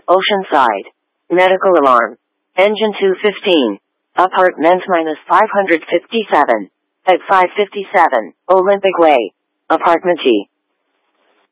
Oceanside. Medical alarm. Engine 215. Apartment minus 557. At 557, Olympic Way. Apartment G.